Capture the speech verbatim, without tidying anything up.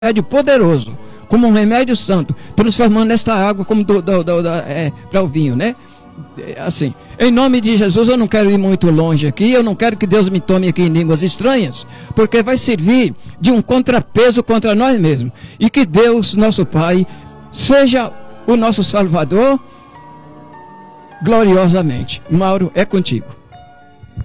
remédio poderoso, como um remédio santo, transformando esta água como do, do, do, do, é, para o vinho, né? Assim, em nome de Jesus, eu não quero ir muito longe aqui, eu não quero que Deus me tome aqui em línguas estranhas, porque vai servir de um contrapeso contra nós mesmos. E que Deus, nosso Pai, seja o nosso Salvador gloriosamente. Mauro, é contigo.